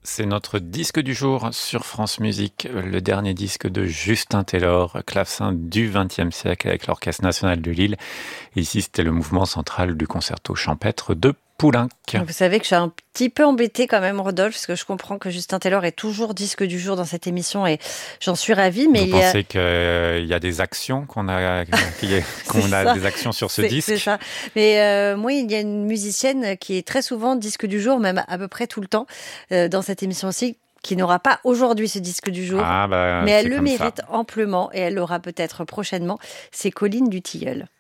C'est notre disque du jour sur France Musique, le dernier disque de Justin Taylor, clavecin du XXe siècle avec l'Orchestre national de Lille. Et ici, c'était le mouvement central du concerto champêtre de Poulenc. Vous savez que je suis un petit peu embêtée quand même, Rodolphe, parce que je comprends que Justin Taylor est toujours disque du jour dans cette émission et j'en suis ravie. Mais Vous pensez qu'il y a des actions qu'on a des actions sur ce disque? C'est ça. Mais moi, il y a une musicienne qui est très souvent disque du jour, même à peu près tout le temps, dans cette émission aussi, qui n'aura pas aujourd'hui ce disque du jour, mais elle le mérite amplement et elle l'aura peut-être prochainement. C'est Colline Dutilleul.